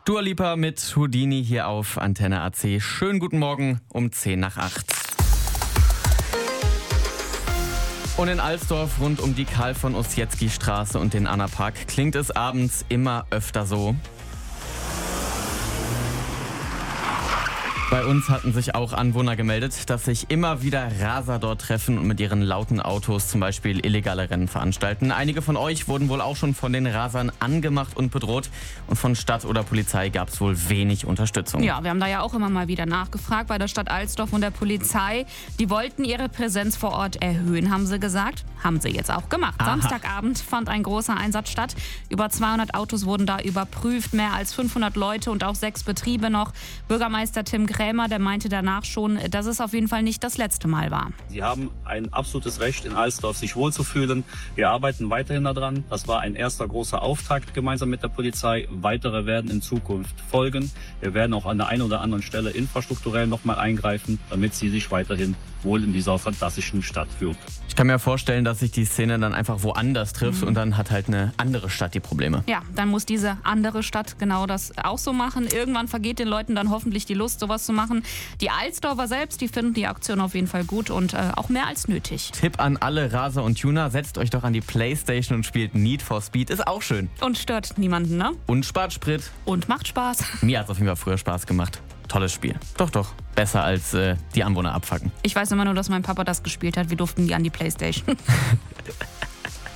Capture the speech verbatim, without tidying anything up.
Dua Lipa mit Houdini hier auf Antenne A C. Schönen guten Morgen um zehn nach acht. Und in Alsdorf rund um die Karl von Ossietzky Straße und den Anna-Park klingt es abends immer öfter so. Bei uns hatten sich auch Anwohner gemeldet, dass sich immer wieder Raser dort treffen und mit ihren lauten Autos zum Beispiel illegale Rennen veranstalten. Einige von euch wurden wohl auch schon von den Rasern angemacht und bedroht. Und von Stadt oder Polizei gab es wohl wenig Unterstützung. Ja, wir haben da ja auch immer mal wieder nachgefragt bei der Stadt Alsdorf und der Polizei. Die wollten ihre Präsenz vor Ort erhöhen, haben sie gesagt. Haben sie jetzt auch gemacht. Aha. Samstagabend fand ein großer Einsatz statt. Über zweihundert Autos wurden da überprüft, mehr als fünfhundert Leute und auch sechs Betriebe noch. Bürgermeister Tim Krämer, der meinte danach schon, dass es auf jeden Fall nicht das letzte Mal war. Sie haben ein absolutes Recht, in Alsdorf sich wohlzufühlen. Wir arbeiten weiterhin daran. Das war ein erster großer Auftakt gemeinsam mit der Polizei. Weitere werden in Zukunft folgen. Wir werden auch an der einen oder anderen Stelle infrastrukturell nochmal eingreifen, damit sie sich weiterhin wohl in dieser fantastischen Stadt fühlt. Ich kann mir vorstellen, dass sich die Szene dann einfach woanders trifft mhm. und dann hat halt eine andere Stadt die Probleme. Ja, dann muss diese andere Stadt genau das auch so machen. Irgendwann vergeht den Leuten dann hoffentlich die Lust, sowas zu machen. Die Alsdorfer selbst, die finden die Aktion auf jeden Fall gut und äh, auch mehr als nötig. Tipp an alle Raser und Tuner, setzt euch doch an die Playstation und spielt Need for Speed, ist auch schön. Und stört niemanden, ne? Und spart Sprit. Und macht Spaß. Mir hat es auf jeden Fall früher Spaß gemacht. Tolles Spiel. Doch, doch. Besser als äh, die Anwohner abfacken. Ich weiß immer nur, dass mein Papa das gespielt hat. Wir durften nie an die Playstation.